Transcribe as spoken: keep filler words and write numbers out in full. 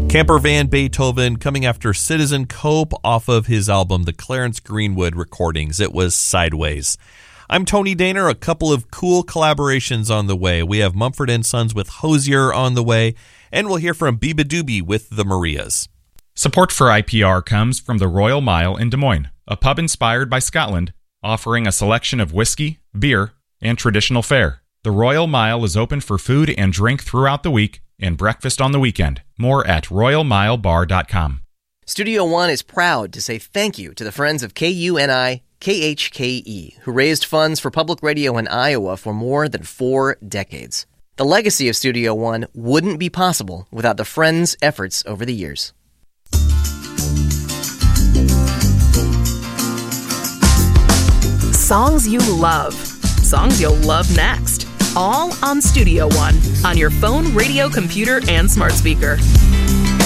Camper Van Beethoven coming after Citizen Cope off of his album The Clarence Greenwood Recordings. It was Sideways. I'm Tony Daner. A couple of cool collaborations on the way. We have Mumford and Sons with Hosier on the way, and we'll hear from Biba Doobie with the Marias. Support for I P R comes from the Royal Mile in Des Moines, a pub inspired by Scotland, offering a selection of whiskey, beer, and traditional fare. The Royal Mile is open for food and drink throughout the week and breakfast on the weekend. More at royal mile bar dot com. Studio One is proud to say thank you to the friends of K U N I K H K E, who raised funds for public radio in Iowa for more than four decades. The legacy of Studio One wouldn't be possible without the friends' efforts over the years. Songs you love. Songs you'll love next. All on Studio One, on your phone, radio, computer, and smart speaker.